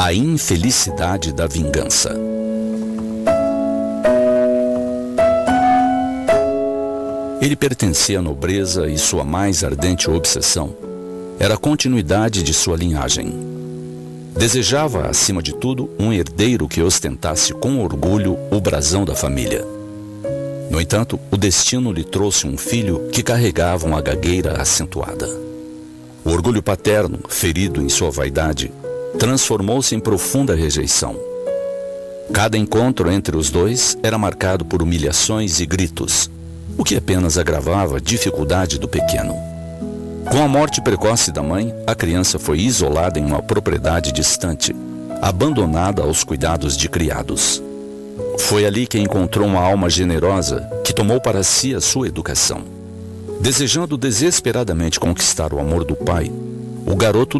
A infelicidade da vingança. Ele pertencia à nobreza e sua mais ardente obsessão era a continuidade de sua linhagem. Desejava, acima de tudo, um herdeiro que ostentasse com orgulho o brasão da família. No entanto, o destino lhe trouxe um filho que carregava uma gagueira acentuada. O orgulho paterno, ferido em sua vaidade, transformou-se em profunda rejeição. Cada encontro entre os dois era marcado por humilhações e gritos, o que apenas agravava a dificuldade do pequeno. Com a morte precoce da mãe, a criança foi isolada em uma propriedade distante, abandonada aos cuidados de criados. Foi ali que encontrou uma alma generosa que tomou para si a sua educação. Desejando desesperadamente conquistar o amor do pai, o garoto